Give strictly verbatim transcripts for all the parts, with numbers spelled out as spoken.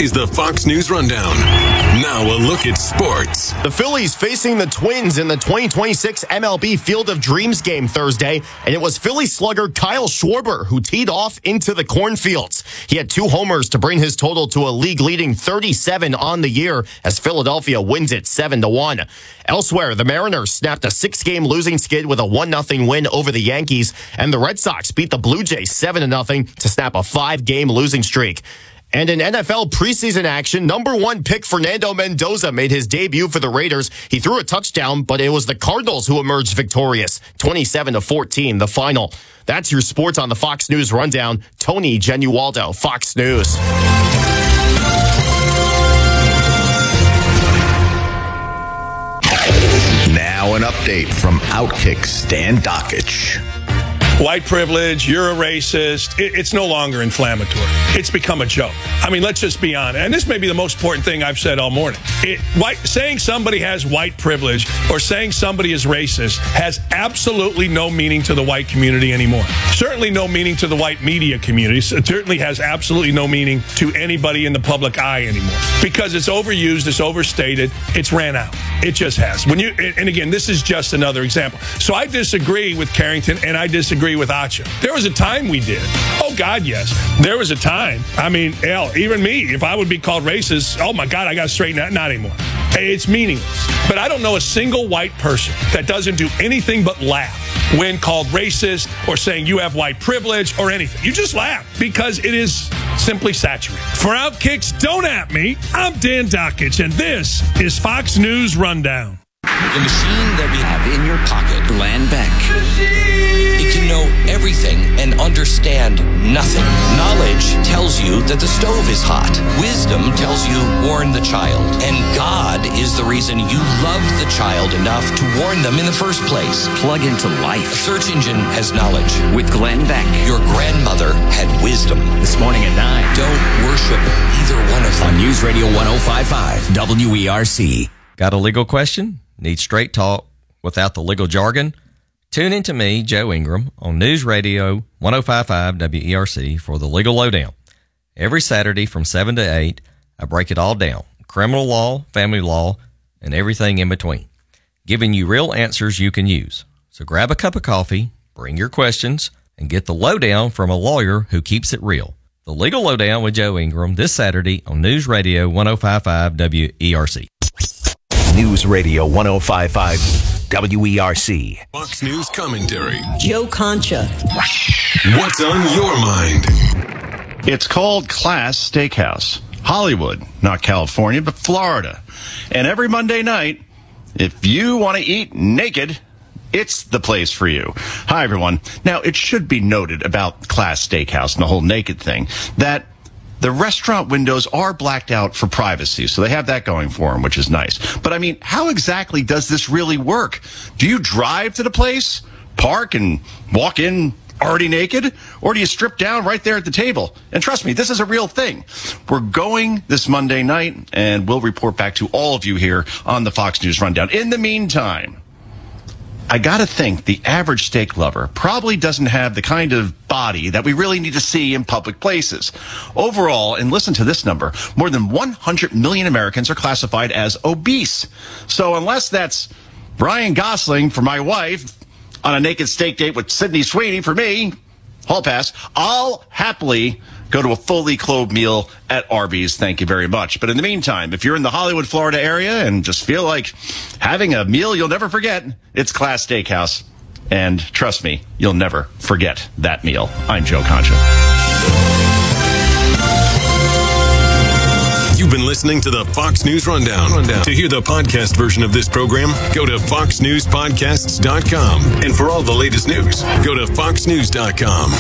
is the Fox News Rundown. Now a look at sports. The Phillies facing the Twins in the twenty twenty-six M L B Field of Dreams game Thursday, and it was Philly slugger Kyle Schwarber who teed off into the cornfields. He had two homers to bring his total to a league-leading thirty-seven on the year as Philadelphia wins it seven to one. Elsewhere, the Mariners snapped a six-game losing skid with a one nothing win over the Yankees, and the Red Sox beat the Blue Jays seven to nothing to snap a five-game losing streak. And in N F L preseason action, number one pick Fernando Mendoza made his debut for the Raiders. He threw a touchdown, but it was the Cardinals who emerged victorious, twenty-seven to fourteen, the final. That's your sports on the Fox News Rundown. Tony Genualdo, Fox News. Now an update from Outkick Stan Dockich. White privilege, you're a racist. It, it's no longer inflammatory. It's become a joke. I mean, let's just be honest. And this may be the most important thing I've said all morning. It, white, saying somebody has white privilege or saying somebody is racist has absolutely no meaning to the white community anymore. Certainly no meaning to the white media community. It certainly has absolutely no meaning to anybody in the public eye anymore. Because it's overused, it's overstated, it's ran out. It just has. When you, and again, this is just another example. So I disagree with Carrington, and I disagree with Acha. There was a time we did. Oh, God, yes. There was a time. I mean, hell, even me, if I would be called racist, oh, my God, I got to straighten out. Not anymore. It's meaningless. But I don't know a single white person that doesn't do anything but laugh when called racist or saying you have white privilege or anything. You just laugh because it is simply saturated. For Outkicks, don't at me. I'm Dan Dockich, and this is Fox News Rundown. The machine that we have in your pocket, Glenn Beck. It can know everything and understand nothing. Knowledge tells you that the stove is hot. Wisdom tells you warn the child. And God is the reason you love the child enough to warn them in the first place. Plug into life. A search engine has knowledge. With Glenn Beck. Your grandmother had wisdom. This morning at nine. Don't worship either one of them. On News Radio one oh five point five W E R C. Got a legal question? Need straight talk without the legal jargon? Tune in to me, Joe Ingram, on News Radio one oh five point five W E R C for the Legal Lowdown. Every Saturday from seven to eight, I break it all down. Criminal law, family law, and everything in between. Giving you real answers you can use. So grab a cup of coffee, bring your questions, and get the lowdown from a lawyer who keeps it real. The Legal Lowdown with Joe Ingram this Saturday on News Radio one oh five point five W E R C. News Radio one oh five point five W E R C. Fox News commentary. Joe Concha. What's on your mind? It's called Class Steakhouse. Hollywood, not California, but Florida. And every Monday night, if you want to eat naked, it's the place for you. Hi, everyone. Now, it should be noted about Class Steakhouse and the whole naked thing that the restaurant windows are blacked out for privacy, so they have that going for them, which is nice. But, I mean, how exactly does this really work? Do you drive to the place, park, and walk in already naked? Or do you strip down right there at the table? And trust me, this is a real thing. We're going this Monday night, and we'll report back to all of you here on the Fox News Rundown. In the meantime, I gotta think the average steak lover probably doesn't have the kind of body that we really need to see in public places. Overall, and listen to this number, more than one hundred million Americans are classified as obese. So unless that's Ryan Gosling for my wife on a naked steak date with Sydney Sweeney for me, hall pass, I'll happily go to a fully clothed meal at Arby's. Thank you very much. But in the meantime, if you're in the Hollywood, Florida area and just feel like having a meal you'll never forget, it's Class Steakhouse. And trust me, you'll never forget that meal. I'm Joe Concha. You've been listening to the Fox News Rundown. Rundown. To hear the podcast version of this program, go to fox news podcasts dot com. And for all the latest news, go to fox news dot com.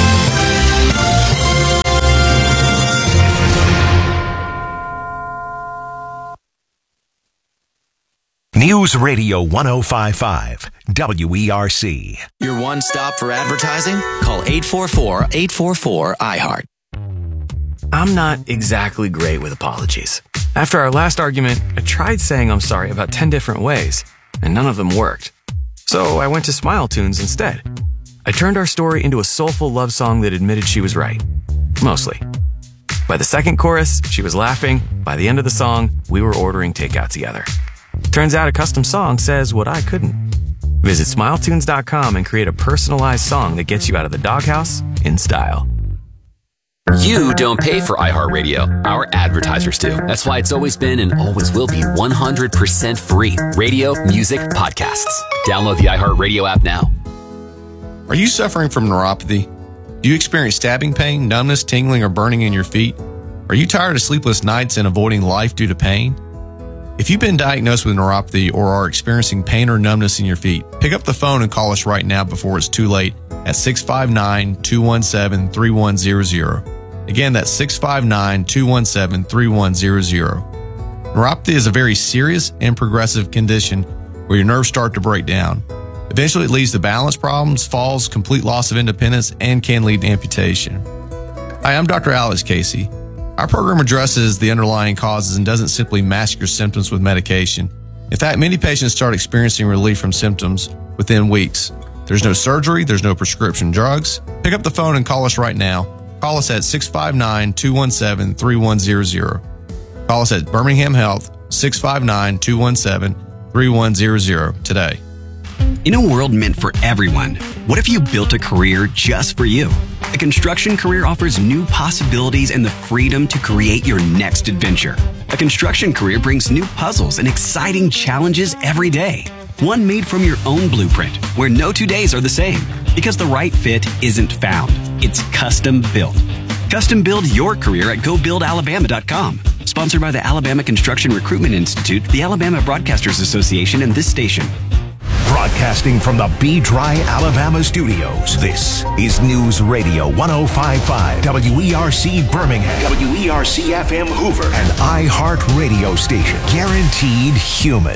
News Radio one oh five point five W E R C. Your one stop for advertising? Call eight four four, eight four four, I heart. I'm not exactly great with apologies. After our last argument, I tried saying I'm sorry about ten different ways, and none of them worked. So I went to Smile Tunes instead. I turned our story into a soulful love song that admitted she was right. Mostly. By the second chorus, she was laughing. By the end of the song, we were ordering takeout together. Turns out a custom song says what I couldn't. Visit smile tunes dot com and create a personalized song that gets you out of the doghouse in style. You don't pay for iHeartRadio. Our advertisers do. That's why it's always been and always will be one hundred percent free. Radio, music, podcasts. Download the iHeartRadio app now. Are you suffering from neuropathy? Do you experience stabbing pain, numbness, tingling, or burning in your feet? Are you tired of sleepless nights and avoiding life due to pain? If you've been diagnosed with neuropathy or are experiencing pain or numbness in your feet, pick up the phone and call us right now before it's too late at six five nine, two one seven, three one zero zero. Again, that's six five nine, two one seven, three one zero zero. Neuropathy is a very serious and progressive condition where your nerves start to break down. Eventually, it leads to balance problems, falls, complete loss of independence, and can lead to amputation. Hi, I'm Doctor Alex Casey. Our program addresses the underlying causes and doesn't simply mask your symptoms with medication. In fact, many patients start experiencing relief from symptoms within weeks. There's no surgery, there's no prescription drugs. Pick up the phone and call us right now. Call us at six five nine, two one seven, three one zero zero. Call us at Birmingham Health, six five nine, two one seven, three one zero zero today. In a world meant for everyone, what if you built a career just for you? A construction career offers new possibilities and the freedom to create your next adventure. A construction career brings new puzzles and exciting challenges every day. One made from your own blueprint, where no two days are the same, because the right fit isn't found. It's custom built. Custom build your career at go build alabama dot com. Sponsored by the Alabama Construction Recruitment Institute, the Alabama Broadcasters Association, and this station. Broadcasting from the B-Dry Alabama studios, this is News Radio one oh five point five W E R C Birmingham, W E R C F M Hoover, and iHeart Radio station. Guaranteed human.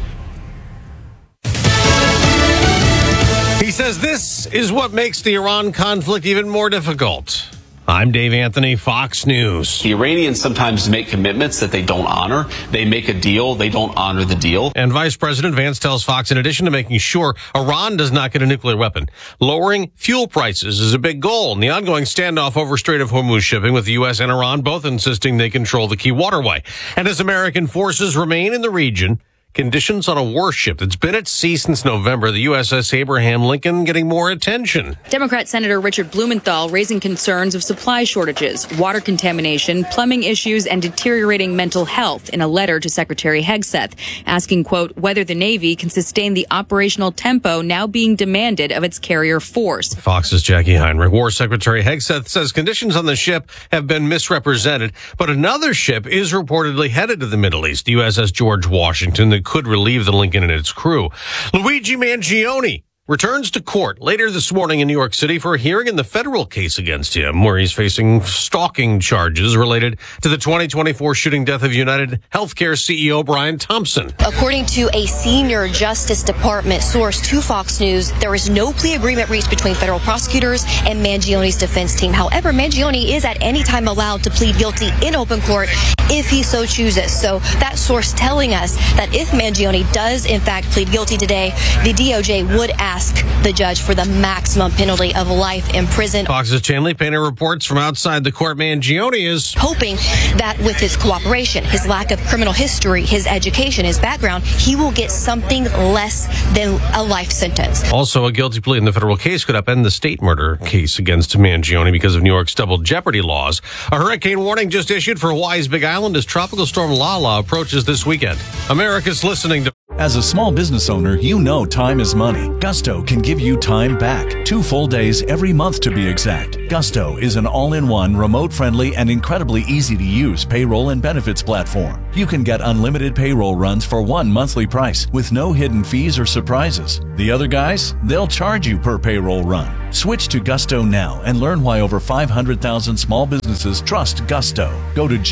He says this is what makes the Iran conflict even more difficult. I'm Dave Anthony, Fox News. The Iranians sometimes make commitments that they don't honor. They make a deal, they don't honor the deal. And Vice President Vance tells Fox, in addition to making sure Iran does not get a nuclear weapon, lowering fuel prices is a big goal in the ongoing standoff over Strait of Hormuz shipping, with the U S and Iran both insisting they control the key waterway. And as American forces remain in the region, conditions on a warship that's been at sea since November, the U S S Abraham Lincoln, getting more attention. Democrat Senator Richard Blumenthal raising concerns of supply shortages, water contamination, plumbing issues, and deteriorating mental health in a letter to Secretary Hegseth, asking, quote, whether the Navy can sustain the operational tempo now being demanded of its carrier force. Fox's Jackie Heinrich. War Secretary Hegseth says conditions on the ship have been misrepresented, but another ship is reportedly headed to the Middle East, the U S S George Washington, that could relieve the Lincoln and its crew. Luigi Mangione returns to court later this morning in New York City for a hearing in the federal case against him, where he's facing stalking charges related to the twenty twenty-four shooting death of United Healthcare C E O Brian Thompson. According to a senior Justice Department source to Fox News, there is no plea agreement reached between federal prosecutors and Mangione's defense team. However, Mangione is at any time allowed to plead guilty in open court if he so chooses. So that source telling us that if Mangione does in fact plead guilty today, the D O J would ask the judge for the maximum penalty of life in prison. Fox's Chanley Painter reports from outside the court. Mangione is hoping that with his cooperation, his lack of criminal history, his education, his background, he will get something less than a life sentence. Also, a guilty plea in the federal case could upend the state murder case against Mangione because of New York's double jeopardy laws. A hurricane warning just issued for Hawaii's Big Island as Tropical Storm Lala approaches this weekend. America's listening to... As a small business owner, you know time is money. Gusto can give you time back. Two full days every month to be exact. Gusto is an all-in-one, remote-friendly, and incredibly easy-to-use payroll and benefits platform. You can get unlimited payroll runs for one monthly price with no hidden fees or surprises. The other guys, they'll charge you per payroll run. Switch to Gusto now and learn why over five hundred thousand small businesses trust Gusto. Go to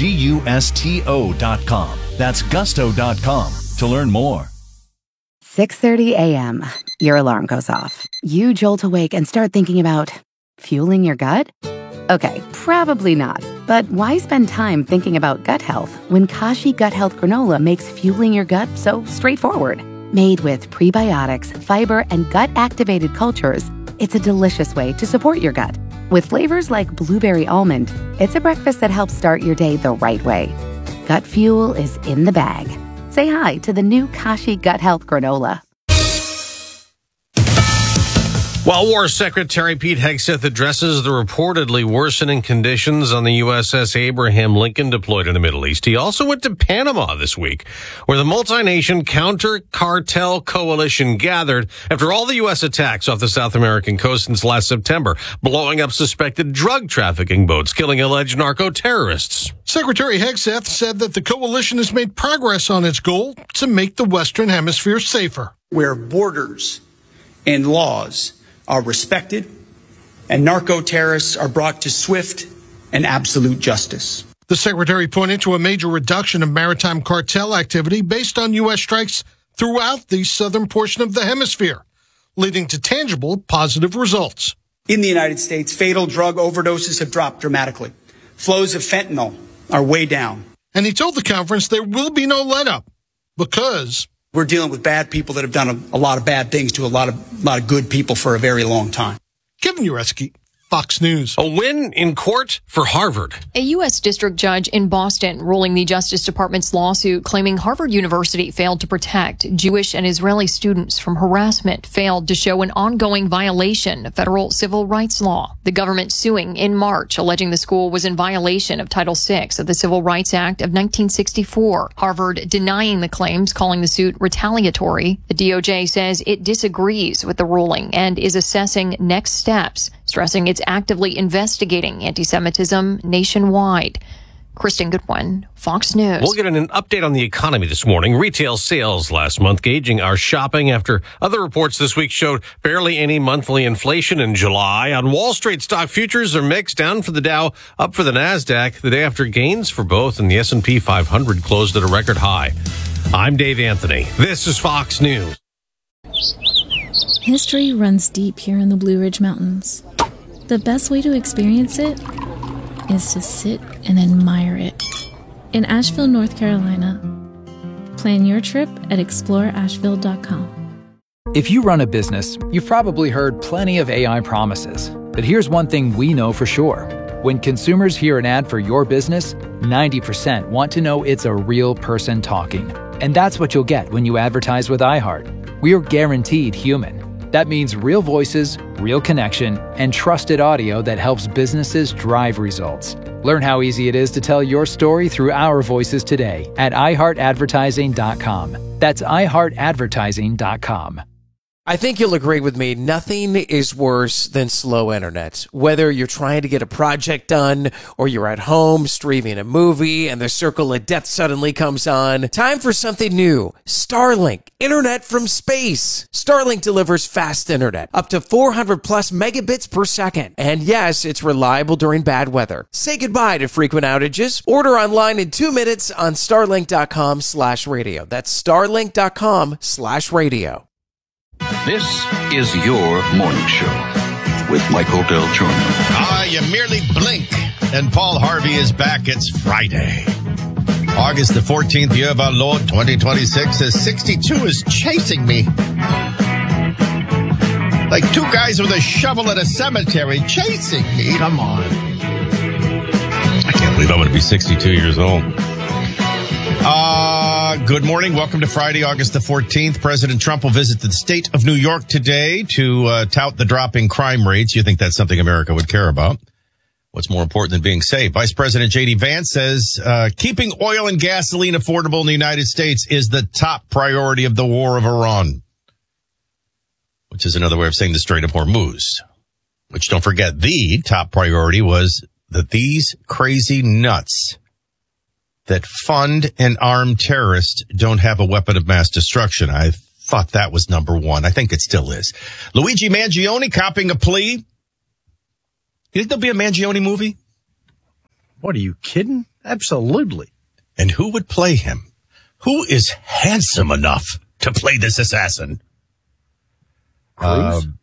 gusto dot com. That's gusto dot com to learn more. six thirty a.m. Your alarm goes off. You jolt awake and start thinking about fueling your gut? Okay, probably not. But why spend time thinking about gut health when Kashi Gut Health Granola makes fueling your gut so straightforward? Made with prebiotics, fiber, and gut-activated cultures, it's a delicious way to support your gut. With flavors like blueberry almond, it's a breakfast that helps start your day the right way. Gut Fuel is in the bag. Say hi to the new Kashi Gut Health Granola. While War Secretary Pete Hegseth addresses the reportedly worsening conditions on the U S S Abraham Lincoln deployed in the Middle East, he also went to Panama this week, where the multi-nation counter-cartel coalition gathered after all the U S attacks off the South American coast since last September, blowing up suspected drug trafficking boats, killing alleged narco-terrorists. Secretary Hegseth said that the coalition has made progress on its goal to make the Western Hemisphere safer. Where borders and laws are respected, and narco-terrorists are brought to swift and absolute justice. The secretary pointed to a major reduction of maritime cartel activity based on U S strikes throughout the southern portion of the hemisphere, leading to tangible positive results. In the United States, fatal drug overdoses have dropped dramatically. Flows of fentanyl are way down. And he told the conference there will be no let-up because we're dealing with bad people that have done a, a lot of bad things to a lot of, lot of good people for a very long time. Kevin Ureski, Fox News. A win in court for Harvard. A U S district judge in Boston ruling the Justice Department's lawsuit claiming Harvard University failed to protect Jewish and Israeli students from harassment failed to show an ongoing violation of federal civil rights law. The government suing in March, alleging the school was in violation of Title six of the Civil Rights Act of nineteen sixty-four. Harvard denying the claims, calling the suit retaliatory. The D O J says it disagrees with the ruling and is assessing next steps, stressing it's actively investigating anti-Semitism nationwide. Kristen Goodwin, Fox News. We'll get an update on the economy this morning. Retail sales last month gauging our shopping after other reports this week showed barely any monthly inflation in July. On Wall Street, stock futures are mixed, down for the Dow, up for the NASDAQ, the day after gains for both, and the S and P five hundred closed at a record high. I'm Dave Anthony. This is Fox News. History runs deep here in the Blue Ridge Mountains. The best way to experience it is to sit and admire it. In Asheville, North Carolina, plan your trip at explore asheville dot com. If you run a business, you've probably heard plenty of A I promises. But here's one thing we know for sure. When consumers hear an ad for your business, ninety percent want to know it's a real person talking. And that's what you'll get when you advertise with iHeart. We are guaranteed human. That means real voices, real connection, and trusted audio that helps businesses drive results. Learn how easy it is to tell your story through our voices today at i heart advertising dot com. That's i heart advertising dot com. I think you'll agree with me, nothing is worse than slow internet. Whether you're trying to get a project done or you're at home streaming a movie and the circle of death suddenly comes on, time for something new. Starlink, internet from space. Starlink delivers fast internet, up to four hundred plus megabits per second. And yes, it's reliable during bad weather. Say goodbye to frequent outages. Order online in two minutes on starlink dot com slash radio. That's starlink dot com slash radio. This is your morning show with Michael Del Giorno. Ah, you merely blink, and Paul Harvey is back. It's Friday, August the fourteenth, year of our Lord, twenty twenty-six, as sixty-two is chasing me. Like two guys with a shovel at a cemetery chasing me. Come on. I can't believe I'm going to be sixty-two years old. Uh, good morning. Welcome to Friday, August the fourteenth. President Trump will visit the state of New York today to uh, tout the dropping crime rates. You think that's something America would care about? What's more important than being safe? Vice President J D Vance says uh, keeping oil and gasoline affordable in the United States is the top priority of the war of Iran, which is another way of saying the Strait of Hormuz, which, don't forget, the top priority was that these crazy nuts that fund and arm terrorists don't have a weapon of mass destruction. I thought that was number one. I think it still is. Luigi Mangione copping a plea. You think there'll be a Mangione movie? What, are you kidding? Absolutely. And who would play him? Who is handsome enough to play this assassin? Cruise? Um,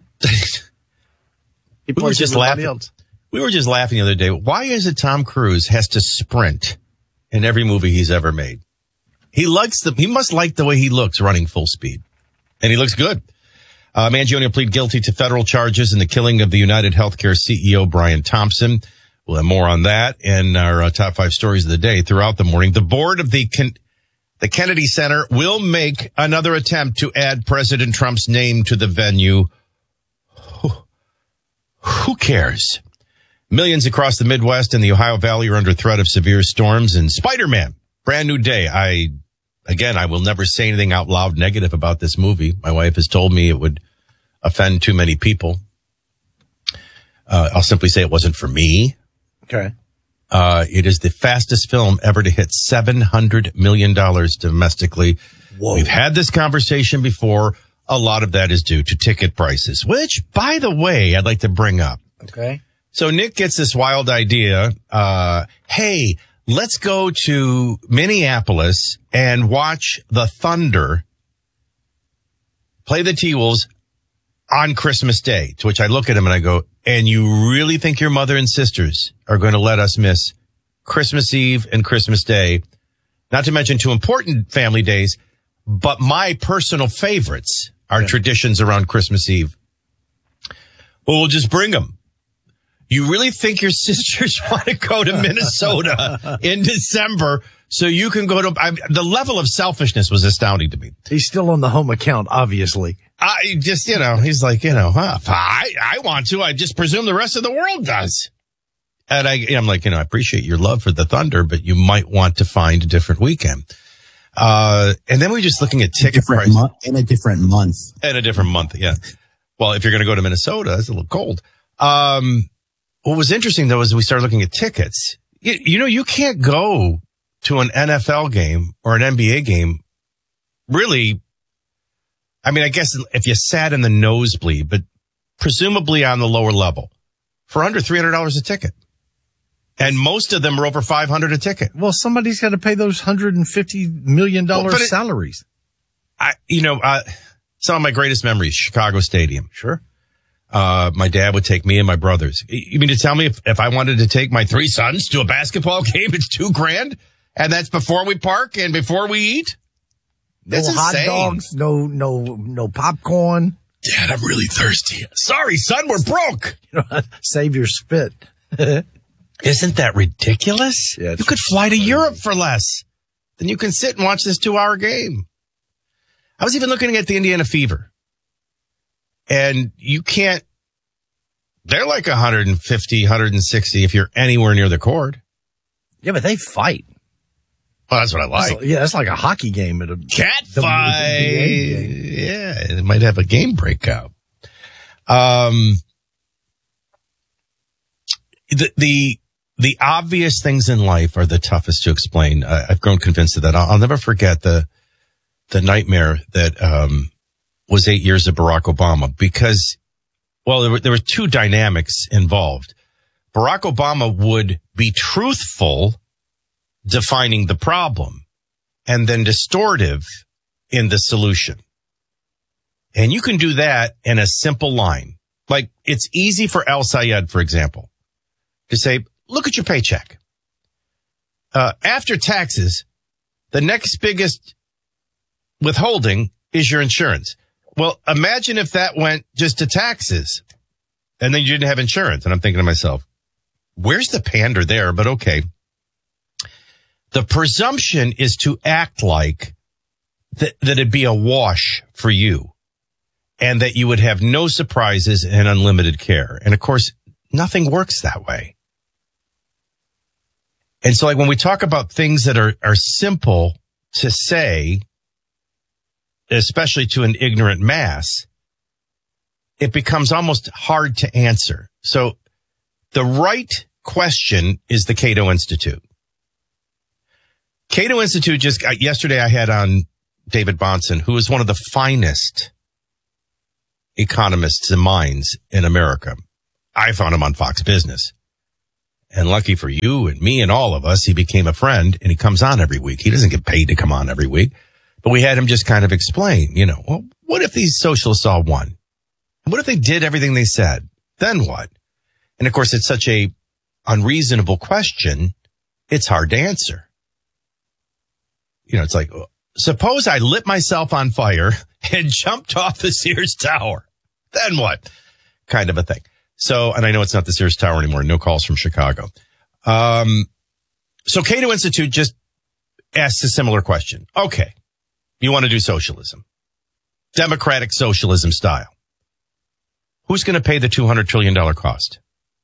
we were just laughing. Else. We were just laughing the other day. Why is it Tom Cruise has to sprint in every movie he's ever made? He likes the, he must like the way he looks running full speed. And he looks good. Uh, Mangione will plead guilty to federal charges in the killing of the United Healthcare C E O, Brian Thompson. We'll have more on that in our uh, top five stories of the day throughout the morning. The board of the Ken- the Kennedy Center will make another attempt to add President Trump's name to the venue. Who, who cares? Millions across the Midwest and the Ohio Valley are under threat of severe storms. And Spider-Man, brand new day. I, again, I will never say anything out loud negative about this movie. My wife has told me it would offend too many people. Uh, I'll simply say it wasn't for me. Okay. Uh, it is the fastest film ever to hit seven hundred million dollars domestically. Whoa. We've had this conversation before. A lot of that is due to ticket prices, which, by the way, I'd like to bring up. Okay. So Nick gets this wild idea. Uh, hey, let's go to Minneapolis and watch the Thunder play the T-Wolves on Christmas Day, to which I look at him and I go, and you really think your mother and sisters are going to let us miss Christmas Eve and Christmas Day? Not to mention two important family days, but my personal favorites are yeah. traditions around Christmas Eve. Well, we'll just bring them. You really think your sisters want to go to Minnesota in December so you can go to, I, the level of selfishness was astounding to me. He's still on the home account, obviously. I just, you know, he's like, you know, huh, I, I want to, I just presume the rest of the world does. And I, I'm like, you know, I appreciate your love for the Thunder, but you might want to find a different weekend. Uh, and then we're just looking at ticket prices. Mo- in a different month. In a different month, yeah. Well, if you're going to go to Minnesota, it's a little cold. Um, what was interesting, though, is we started looking at tickets. You, you know, you can't go to an N F L game or an N B A game, really. I mean, I guess if you sat in the nosebleed, but presumably on the lower level, for under three hundred dollars a ticket. And most of them are over five hundred dollars a ticket. Well, somebody's got to pay those one hundred fifty million dollars well, it, salaries. I, you know, uh, some of my greatest memories, Chicago Stadium. Sure. Uh, my dad would take me and my brothers. You mean to tell me if, if I wanted to take my three sons to a basketball game, it's two grand? And that's before we park and before we eat? No That's hot insane. dogs, no, no, no popcorn. Dad, I'm really thirsty. Sorry, son, we're broke. You know, save your spit. Isn't that ridiculous? Yeah, you could fly to Europe for less. Then you can sit and watch this two-hour game. I was even looking at the Indiana Fever. And you can't, they're like one hundred fifty, one hundred sixty if you're anywhere near the court. Yeah, but they fight. Well, that's what I like. That's, yeah, that's like a hockey game at a cat fight. Yeah, it might have a game breakout. Um, the the the obvious things in life are the toughest to explain. I, I've grown convinced of that. I'll, I'll never forget the the nightmare that um was eight years of Barack Obama because, well, there were, there were two dynamics involved. Barack Obama would be truthful, defining the problem, and then distortive in the solution. And you can do that in a simple line. Like, it's easy for Al Sayed, for example, to say, look at your paycheck. Uh, after taxes, the next biggest withholding is your insurance. Well, imagine if that went just to taxes and then you didn't have insurance. And I'm thinking to myself, where's the pander there? But okay. The presumption is to act like that, that it'd be a wash for you and that you would have no surprises and unlimited care. And of course, nothing works that way. And so like when we talk about things that are, are simple to say, especially to an ignorant mass, it becomes almost hard to answer. So the right question is the Cato Institute. Cato Institute just, yesterday I had on David Bahnsen, who is one of the finest economists and minds in America. I found him on Fox Business. And lucky for you and me and all of us, he became a friend and he comes on every week. He doesn't get paid to come on every week. But we had him just kind of explain, you know, well, what if these socialists all won? What if they did everything they said? Then what? And of course, it's such a unreasonable question. It's hard to answer. You know, it's like, suppose I lit myself on fire and jumped off the Sears Tower. Then what? Kind of a thing. So, and I know it's not the Sears Tower anymore. No calls from Chicago. Um, so Cato Institute just asks a similar question. Okay. You want to do socialism, democratic socialism style. Who's going to pay the two hundred trillion dollars cost?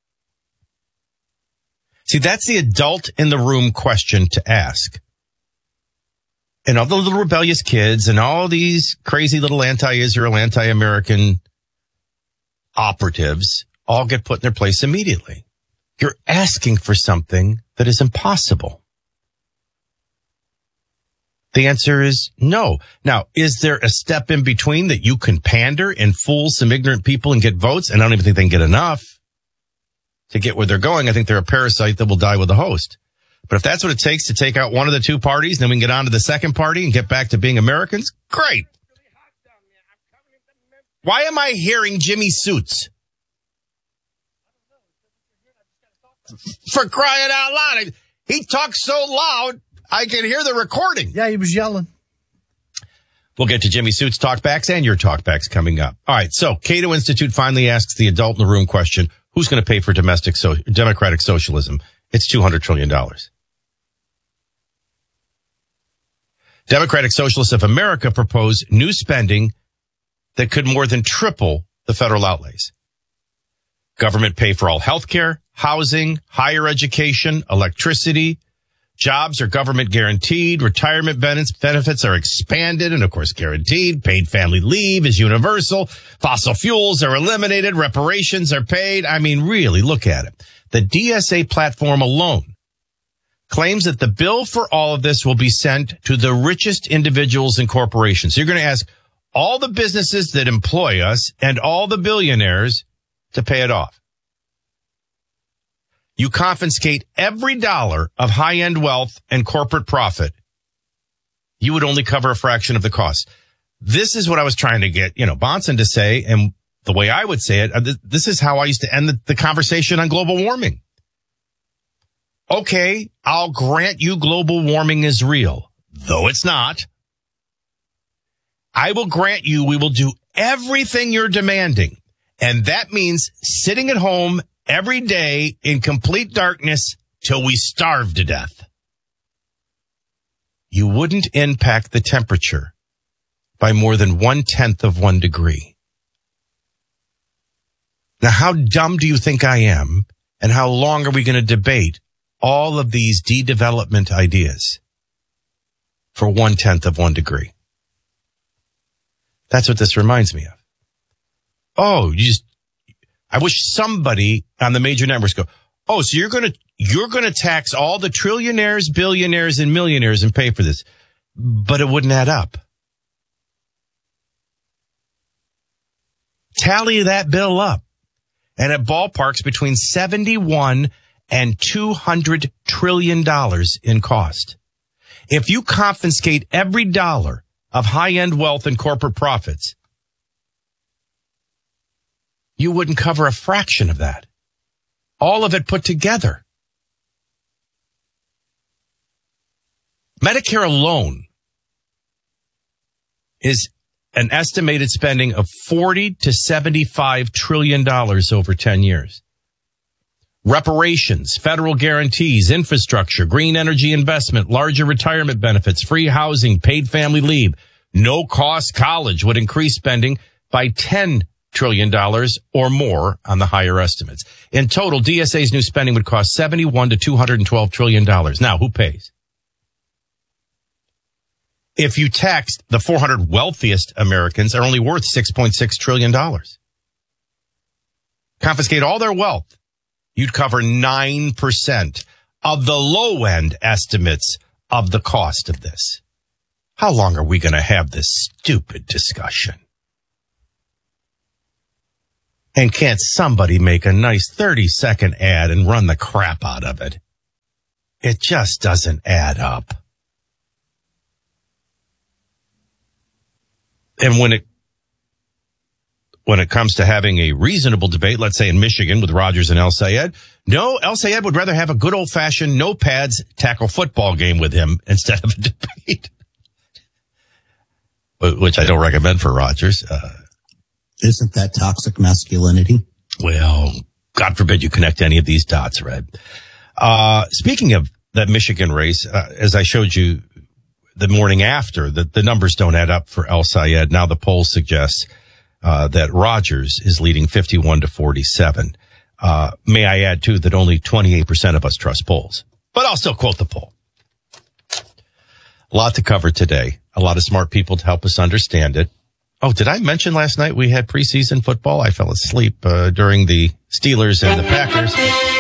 See, that's the adult in the room question to ask. And all the little rebellious kids and all these crazy little anti-Israel, anti-American operatives all get put in their place immediately. You're asking for something that is impossible. The answer is no. Now, is there a step in between that you can pander and fool some ignorant people and get votes? And I don't even think they can get enough to get where they're going. I think they're a parasite that will die with the host. But if that's what it takes to take out one of the two parties, then we can get on to the second party and get back to being Americans, great. Why am I hearing Jimmy Suits? For crying out loud. He talks so loud, I can hear the recording. Yeah, he was yelling. We'll get to Jimmy Suits talkbacks and your talkbacks coming up. All right, so Cato Institute finally asks the adult in the room question, who's going to pay for domestic so- democratic socialism? It's two hundred trillion dollars. Democratic Socialists of America propose new spending that could more than triple the federal outlays. Government pay for all health care, housing, higher education, electricity. Jobs are government guaranteed. Retirement benefits are expanded and, of course, guaranteed. Paid family leave is universal. Fossil fuels are eliminated. Reparations are paid. I mean, really, look at it. The D S A platform alone claims that the bill for all of this will be sent to the richest individuals and corporations. So you're going to ask all the businesses that employ us and all the billionaires to pay it off. You confiscate every dollar of high-end wealth and corporate profit. You would only cover a fraction of the cost. This is what I was trying to get, you know, Bonson to say, and the way I would say it, this is how I used to end the, the conversation on global warming. Okay, I'll grant you global warming is real, though it's not. I will grant you we will do everything you're demanding. And that means sitting at home every day in complete darkness till we starve to death. You wouldn't impact the temperature by more than one-tenth of one degree. Now, how dumb do you think I am? And how long are we going to debate all of these de-development ideas for one-tenth of one degree? That's what this reminds me of. Oh, you just, I wish somebody on the major networks go, oh, so you're going to, you're going to tax all the trillionaires, billionaires, and millionaires and pay for this. But it wouldn't add up. Tally that bill up. And it ballparks between seventy-one and two hundred trillion dollars in cost. If you confiscate every dollar of high-end wealth and corporate profits, you wouldn't cover a fraction of that. All of it put together. Medicare alone is an estimated spending of forty to seventy-five trillion dollars over ten years. Reparations, federal guarantees, infrastructure, green energy investment, larger retirement benefits, free housing, paid family leave, no cost college would increase spending by ten trillion dollars or more on the higher estimates. In total, D S A's new spending would cost seventy-one to two hundred twelve trillion dollars. Now, who pays? If you taxed the four hundred wealthiest Americans are only worth six point six trillion dollars. Confiscate all their wealth, you'd cover nine percent of the low-end estimates of the cost of this. How long are we going to have this stupid discussion? And can't somebody make a nice thirty-second ad and run the crap out of it? It just doesn't add up. And when it when it comes to having a reasonable debate, let's say in Michigan with Rogers and El Sayed, no, El Sayed would rather have a good old-fashioned no pads tackle football game with him instead of a debate, which I don't recommend for Rogers. Uh, Isn't that toxic masculinity? Well, God forbid you connect any of these dots, Red. Uh, speaking of that Michigan race, uh, as I showed you the morning after, the, the numbers don't add up for El Sayed. Now the poll suggests uh, that Rogers is leading fifty-one to forty-seven. Uh, may I add, too, that only twenty-eight percent of us trust polls. But I'll still quote the poll. A lot to cover today. A lot of smart people to help us understand it. Oh, did I mention last night we had preseason football? I fell asleep uh, during the Steelers and the Packers.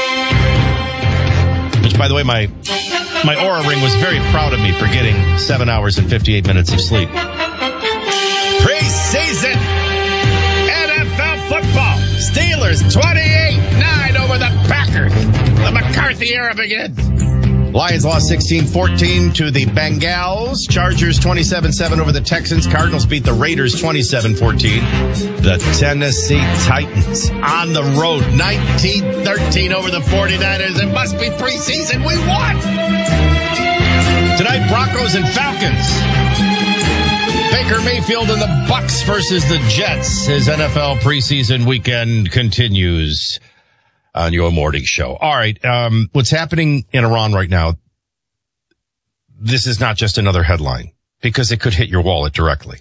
Which, by the way, my my Oura Ring was very proud of me for getting seven hours and fifty-eight minutes of sleep. Preseason N F L football. Steelers twenty-eight nine over the Packers. The McCarthy era begins. Lions lost sixteen fourteen to the Bengals. Chargers twenty-seven seven over the Texans. Cardinals beat the Raiders twenty-seven fourteen. The Tennessee Titans on the road nineteen thirteen over the forty-niners. It must be preseason. We won! Tonight, Broncos and Falcons. Baker Mayfield and the Bucks versus the Jets. His N F L preseason weekend continues on your morning show. All right. Um, what's happening in Iran right now, this is not just another headline because it could hit your wallet directly.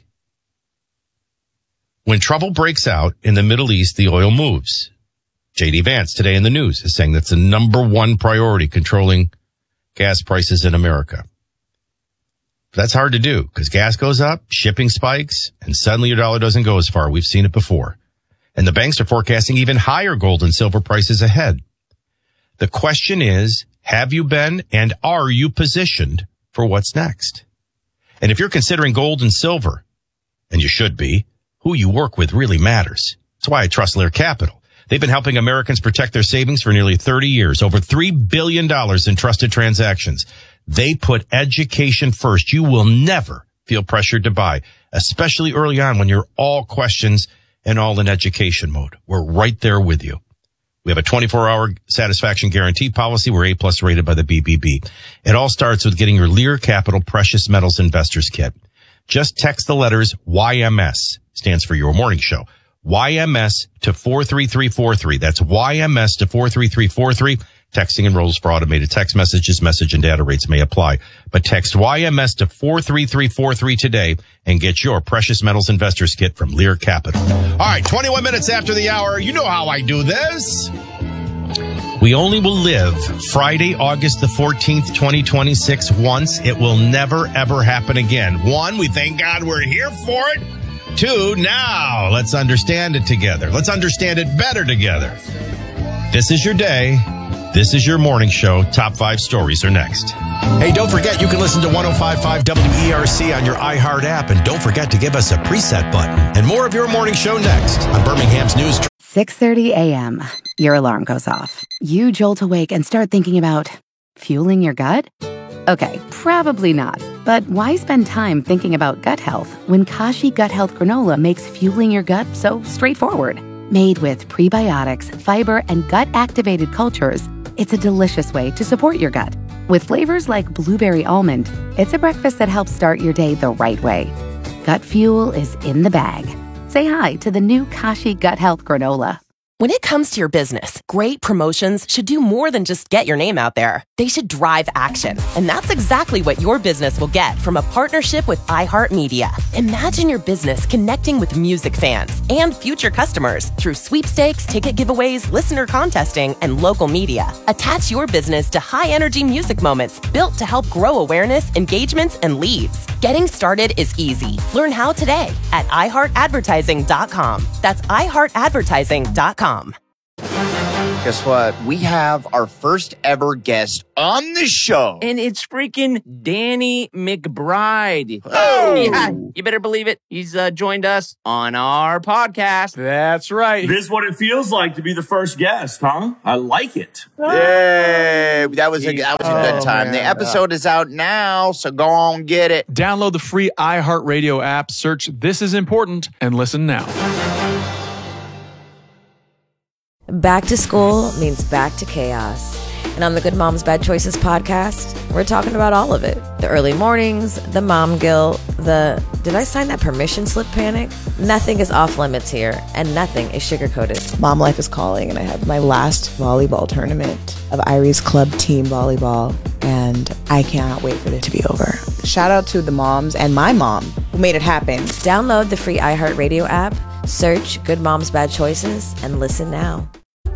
When trouble breaks out in the Middle East, the oil moves. J D Vance today in the news is saying that's the number one priority, controlling gas prices in America. That's hard to do because gas goes up, shipping spikes, and suddenly your dollar doesn't go as far. We've seen it before. And the banks are forecasting even higher gold and silver prices ahead. The question is, have you been and are you positioned for what's next? And if you're considering gold and silver, and you should be, who you work with really matters. That's why I trust Lear Capital. They've been helping Americans protect their savings for nearly thirty years, over three billion dollars in trusted transactions. They put education first. You will never feel pressured to buy, especially early on when you're all questions and all in education mode. We're right there with you. We have a twenty-four hour satisfaction guarantee policy. We're A plus rated by the B B B. It all starts with getting your Lear Capital Precious Metals Investors Kit. Just text the letters Y M S, stands for Your Morning Show. Y M S to four three three four three. That's Y M S to four three three four three. Texting enrolls for automated text messages. Message and data rates may apply. But text Y M S to four three three four three today and get your Precious Metals Investors Kit from Lear Capital. All right, twenty-one minutes after the hour. You know how I do this. We only will live Friday, August the fourteenth, twenty twenty-six once. It will never, ever happen again. One, we thank God we're here for it. Two, now let's understand it together. Let's understand it better together. This is your day. This is your morning show. Top five stories are next. Hey, don't forget you can listen to one oh five point five W E R C on your iHeart app. And don't forget to give us a preset button. And more of your morning show next on Birmingham's News. six thirty a.m. Your alarm goes off. You jolt awake and start thinking about fueling your gut? Okay, probably not. But why spend time thinking about gut health when Kashi Gut Health Granola makes fueling your gut so straightforward? Made with prebiotics, fiber, and gut-activated cultures, it's a delicious way to support your gut. With flavors like blueberry almond, it's a breakfast that helps start your day the right way. Gut fuel is in the bag. Say hi to the new Kashi Gut Health Granola. When it comes to your business, great promotions should do more than just get your name out there. They should drive action. And that's exactly what your business will get from a partnership with iHeartMedia. Imagine your business connecting with music fans and future customers through sweepstakes, ticket giveaways, listener contesting, and local media. Attach your business to high-energy music moments built to help grow awareness, engagements, and leads. Getting started is easy. Learn how today at i heart advertising dot com. That's i heart advertising dot com. Guess what? We have our first ever guest on the show. And it's freaking Danny McBride. Oh! Yeah, you better believe it. He's uh, joined us on our podcast. That's right. This is what it feels like to be the first guest, huh? I like it. Yay! That was a, that was a good Oh, time. man, the episode is out now, so go on get it. Download the free iHeartRadio app, search This Is Important, and listen now. Back to school means back to chaos. And on the Good Moms Bad Choices podcast, we're talking about all of it. The early mornings, the mom guilt, the did I sign that permission slip panic? Nothing is off limits here, and nothing is sugar-coated. Mom life is calling, and I have my last volleyball tournament of Irie's club team volleyball, and I cannot wait for it to be over. Shout out to the moms and my mom who made it happen. Download the free iHeartRadio app, search Good Moms Bad Choices, and listen now.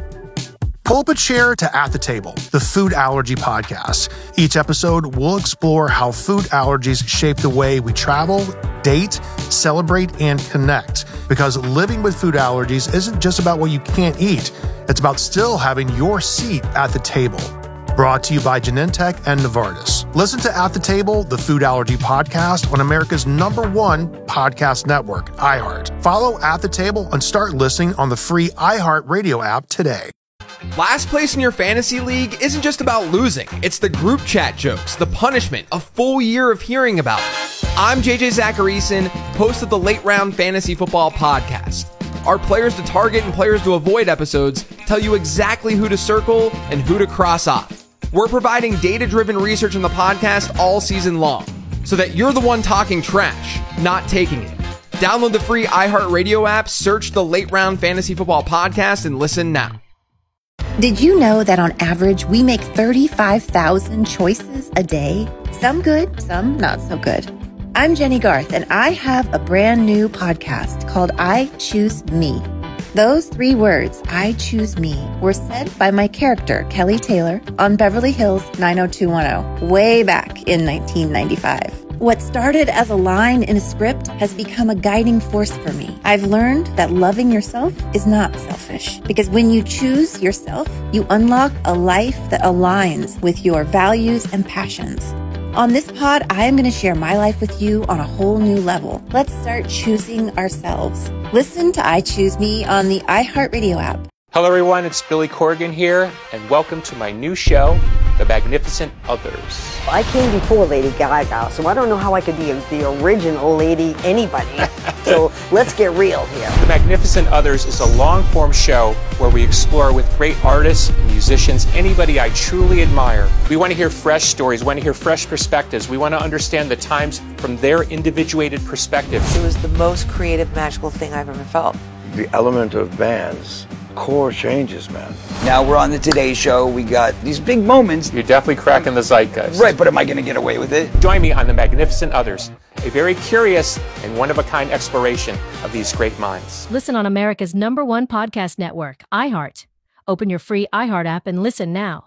Pull up a chair to At the Table, the food allergy podcast. Each episode, we'll explore how food allergies shape the way we travel, date, celebrate, and connect. Because living with food allergies isn't just about what you can't eat. It's about still having your seat at the table. Brought to you by Genentech and Novartis. Listen to At the Table, the food allergy podcast on America's number one podcast network, iHeart. Follow At the Table and start listening on the free iHeartRadio app today. Last place in your fantasy league isn't just about losing. It's the group chat jokes, the punishment, a full year of hearing about it. I'm J J Zacharyson, host of the Late Round Fantasy Football Podcast. Our players to target and players to avoid episodes tell you exactly who to circle and who to cross off. We're providing data-driven research in the podcast all season long, so that you're the one talking trash, not taking it. Download the free iHeartRadio app, search the Late Round Fantasy Football Podcast, and listen now. Did you know that on average, we make thirty-five thousand choices a day? Some good, some not so good. I'm Jenny Garth, and I have a brand new podcast called I Choose Me. Those three words, I Choose Me, were said by my character, Kelly Taylor, on Beverly Hills nine oh two one oh, way back in nineteen ninety-five. What started as a line in a script has become a guiding force for me. I've learned that loving yourself is not selfish, because when you choose yourself, you unlock a life that aligns with your values and passions. On this pod, I am going to share my life with you on a whole new level. Let's start choosing ourselves. Listen to I Choose Me on the iHeartRadio app. Hello everyone, it's Billy Corrigan here, and welcome to my new show, The Magnificent Others. I came before Lady Gaga, so I don't know how I could be the original Lady anybody. So let's get real here. The Magnificent Others is a long-form show where we explore with great artists and musicians anybody I truly admire. We want to hear fresh stories, we want to hear fresh perspectives, we want to understand the times from their individuated perspective. It was the most creative, magical thing I've ever felt. The element of bands. Core changes, man. Now we're on the Today Show. We got these big moments. You're definitely cracking the zeitgeist. Right, but am I going to get away with it? Join me on The Magnificent Others, a very curious and one-of-a-kind exploration of these great minds. Listen on America's number one podcast network, iHeart. Open your free iHeart app and listen now.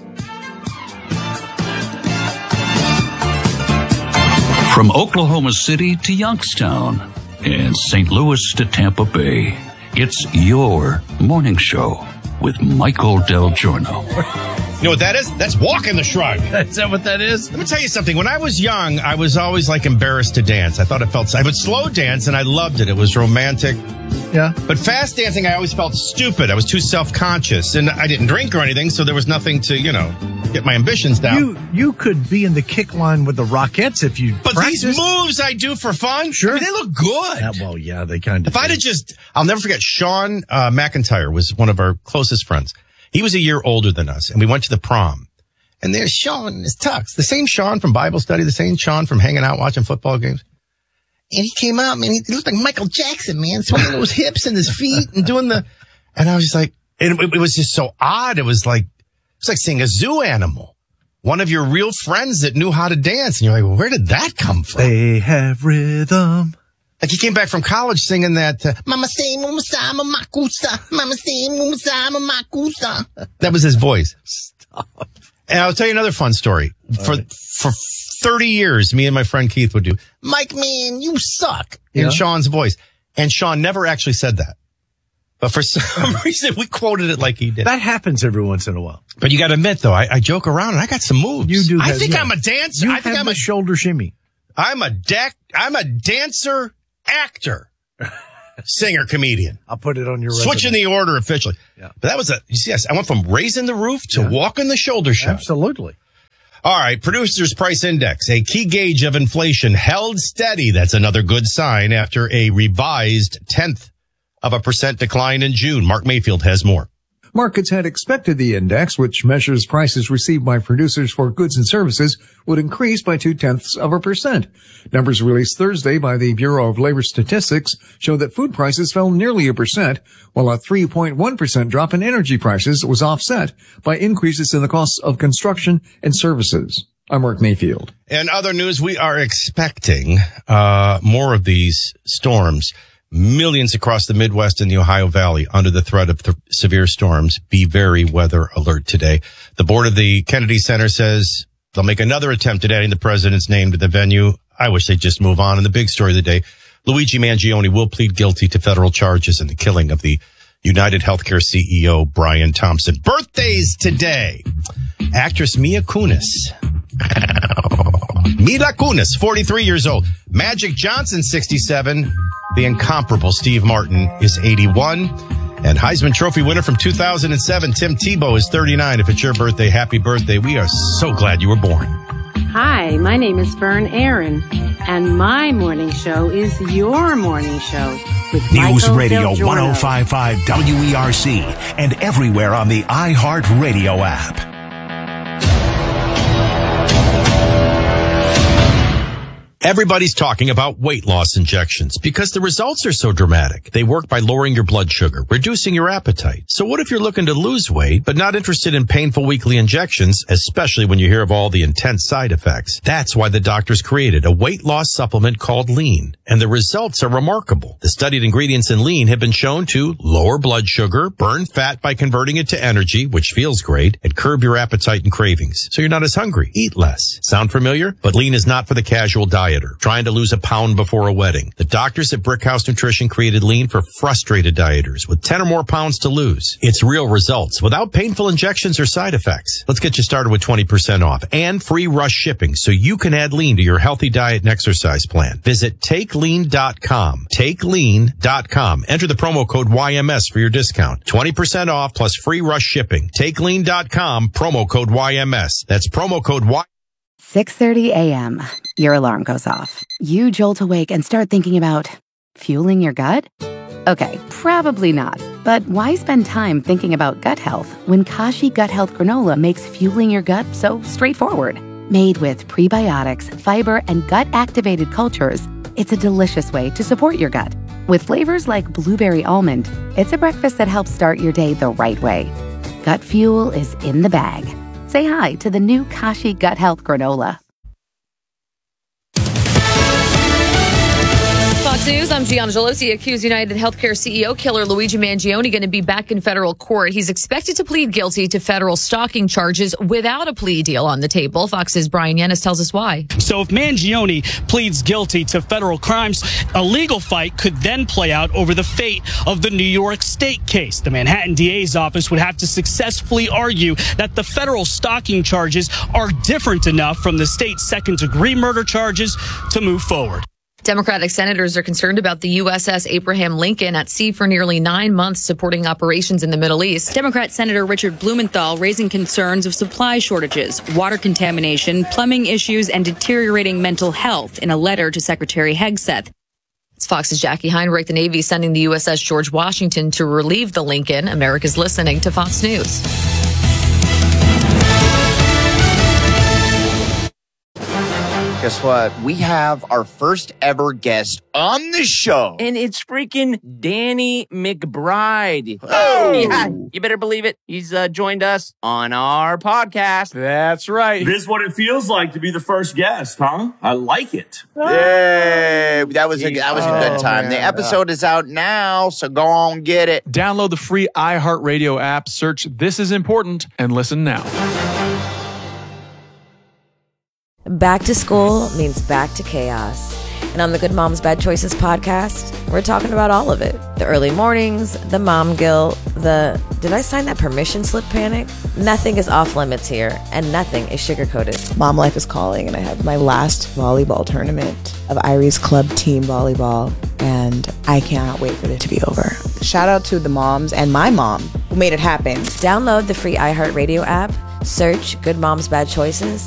From Oklahoma City to Youngstown and Saint Louis to Tampa Bay, it's your morning show with Michael Del Giorno. You know what that is? That's walking the shrug. Is that what that is? Let me tell you something. When I was young, I was always like embarrassed to dance. I thought it felt, I would slow dance and I loved it. It was romantic. Yeah. But fast dancing, I always felt stupid. I was too self-conscious and I didn't drink or anything. So there was nothing to, you know, get my ambitions down. You you could be in the kick line with the Rockettes if you But practiced. These moves I do for fun, sure. I mean, they look good. Yeah, well, yeah, they kind of If I'd have just, I'll never forget, Sean uh, McIntyre was one of our closest friends. He was a year older than us, and we went to the prom. And there's Sean in his tux, the same Sean from Bible study, the same Sean from hanging out watching football games. And he came out, man, he looked like Michael Jackson, man, swinging those hips and his feet and doing the, and I was just like, and it, it was just so odd. It was like, it's like seeing a zoo animal. One of your real friends that knew how to dance. And you're like, well, where did that come from? They have rhythm. Like he came back from college singing that, uh, Mama say, Mama sa, Mama kusa, Mama say, Mama sa, Mama kusa. That was his voice. Stop. And I'll tell you another fun story. All for, right. for thirty years, me and my friend Keith would do, Mike, man, you suck in yeah. Sean's voice. And Sean never actually said that. But for some reason, we quoted it like he did. That happens every once in a while. But you got to admit, though, I, I joke around and I got some moves. You do. I Have, think yeah. I'm a dancer. You I think have I'm a shoulder shimmy. I'm a deck. I'm a dancer, actor, singer, comedian. I'll put it on your resume. Switching the order officially. Yeah. But that was a, you see, I went from raising the roof to yeah. walking the shoulder shot. Absolutely. All right. Producers Price Index, a key gauge of inflation, held steady. That's another good sign after a revised tenth of a percent decline in June. Mark Mayfield has more. Markets had expected the index, which measures prices received by producers for goods and services, would increase by two-tenths of a percent. Numbers released Thursday by the Bureau of Labor Statistics show that food prices fell nearly a percent, while a three point one percent drop in energy prices was offset by increases in the costs of construction and services. I'm Mark Mayfield. In other news, we are expecting uh more of these storms. Millions across the Midwest and the Ohio Valley under the threat of th- severe storms. Be very weather alert today. The board of the Kennedy Center says they'll make another attempt at adding the president's name to the venue. I wish they'd just move on. And the big story of the day, Luigi Mangione will plead guilty to federal charges in the killing of the United Healthcare C E O, Brian Thompson. Birthdays today. Actress Mila Kunis. Mila Kunis, forty-three years old. Magic Johnson, sixty-seven. The incomparable Steve Martin is eighty-one. And Heisman Trophy winner from two thousand seven, Tim Tebow, is thirty-nine. If it's your birthday, happy birthday. We are so glad you were born. Hi, my name is Fern Aaron, and my morning show is your morning show. With News Michael Radio Del Giorno. one oh five point five W E R C and everywhere on the iHeartRadio app. Everybody's talking about weight loss injections because the results are so dramatic. They work by lowering your blood sugar, reducing your appetite. So what if you're looking to lose weight, but not interested in painful weekly injections, especially when you hear of all the intense side effects? That's why the doctors created a weight loss supplement called Lean. And the results are remarkable. The studied ingredients in Lean have been shown to lower blood sugar, burn fat by converting it to energy, which feels great, and curb your appetite and cravings. So you're not as hungry. Eat less. Sound familiar? But Lean is not for the casual dieter trying to lose a pound before a wedding. The doctors at Brickhouse Nutrition created Lean for frustrated dieters with ten or more pounds to lose. It's real results without painful injections or side effects. Let's get you started with twenty percent off and free rush shipping so you can add Lean to your healthy diet and exercise plan. Visit take lean dot com. take lean dot com. Enter the promo code Y M S for your discount. twenty percent off plus free rush shipping. take lean dot com, promo code Y M S. That's promo code Y M S. six thirty a.m. Your alarm goes off. You jolt awake and start thinking about fueling your gut? Okay, probably not. But why spend time thinking about gut health when Kashi Gut Health Granola makes fueling your gut so straightforward? Made with prebiotics, fiber, and gut-activated cultures, it's a delicious way to support your gut. With flavors like blueberry almond, it's a breakfast that helps start your day the right way. Gut fuel is in the bag. Say hi to the new Kashi Gut Health Granola. Fox News, I'm Gianna Gelosi. Accused United Healthcare C E O killer Luigi Mangione going to be back in federal court. He's expected to plead guilty to federal stalking charges without a plea deal on the table. Fox's Brian Yennis tells us why. So if Mangione pleads guilty to federal crimes, a legal fight could then play out over the fate of the New York State case. The Manhattan D A's office would have to successfully argue that the federal stalking charges are different enough from the state's second-degree murder charges to move forward. Democratic senators are concerned about the U S S Abraham Lincoln at sea for nearly nine months supporting operations in the Middle East. Democrat Senator Richard Blumenthal raising concerns of supply shortages, water contamination, plumbing issues, and deteriorating mental health in a letter to Secretary Hegseth. It's Fox's Jackie Heinrich. The Navy sending the U S S George Washington to relieve the Lincoln. America's listening to Fox News. Guess what? We have our first ever guest on the show. And it's freaking Danny McBride. Oh! Yeah, you better believe it. He's uh, joined us on our podcast. That's right. It is what it feels like to be the first guest, huh? I like it. Yay! That was a that was a good time. man. The episode is out now, so go on get it. Download the free iHeartRadio app, search This Is Important, and listen now. Back to school means back to chaos. And on the Good Moms Bad Choices podcast, we're talking about all of it. The early mornings, the mom guilt, the did I sign that permission slip panic? Nothing is off limits here, and nothing is sugar-coated. Mom life is calling, and I have my last volleyball tournament of Iris Club Team Volleyball, and I cannot wait for it to be over. Shout out to the moms and my mom who made it happen. Download the free iHeartRadio app, search Good Moms Bad Choices,